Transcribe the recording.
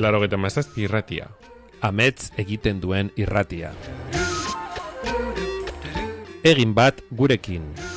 87 irratia. Amets egiten duen irratia. Egin bat gurekin.